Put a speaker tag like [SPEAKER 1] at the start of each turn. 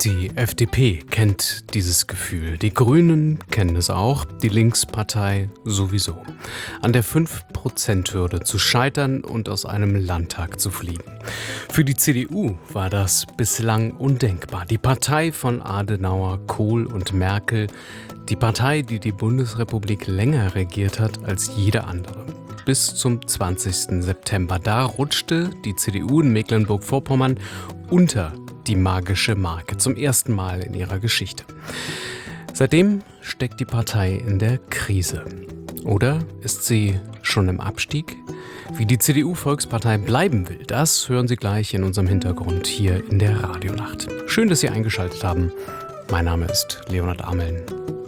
[SPEAKER 1] Die FDP kennt dieses Gefühl, die Grünen kennen es auch, die Linkspartei sowieso. An der 5%-Hürde zu scheitern und aus einem Landtag zu fliegen. Für die CDU war das bislang undenkbar. Die Partei von Adenauer, Kohl und Merkel, die Partei, die die Bundesrepublik länger regiert hat als jede andere. Bis zum 20. September. Da rutschte die CDU in Mecklenburg-Vorpommern unter die magische Marke, zum ersten Mal in ihrer Geschichte. Seitdem steckt die Partei in der Krise. Oder ist sie schon im Abstieg? Wie die CDU-Volkspartei bleiben will, das hören Sie gleich in unserem Hintergrund hier in der Radionacht. Schön, dass Sie eingeschaltet haben. Mein Name ist Leonhard Ameln.